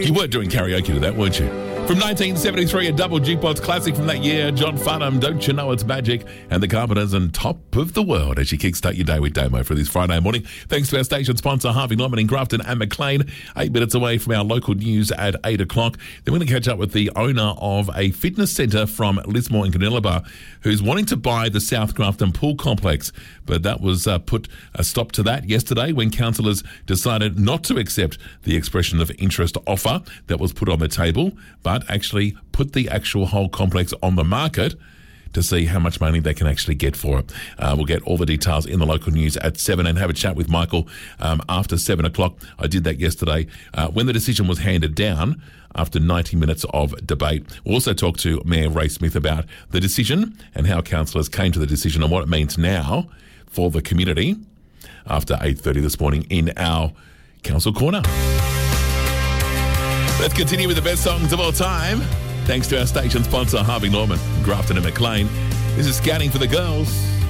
You were doing karaoke to that, weren't you? From 1973, a double jukebox classic from that year, John Farnham, Don't You Know It's Magic, and the Carpenters and Top of the World as you kickstart your day with Damo for this Friday morning. Thanks to our station sponsor, Harvey Norman in Grafton and McLean. 8 minutes away from our local news at 8 o'clock. Then we're going to catch up with the owner of a fitness centre from Lismore in Canilaba who's wanting to buy the South Grafton Pool Complex. But that was put a stop to that yesterday when councillors decided not to accept the expression of interest offer that was put on the table, but actually put the actual whole complex on the market to see how much money they can actually get for it. We'll get all the details in the local news at 7 and have a chat with Michael after 7 o'clock. I did that yesterday when the decision was handed down after 90 minutes of debate. We'll also talk to Mayor Ray Smith about the decision and how councillors came to the decision and what it means now for the community after 8:30 this morning in our Council Corner. Let's continue with the best songs of all time. Thanks to our station sponsor, Harvey Norman, Grafton and McLean. This is Scouting for the Girls.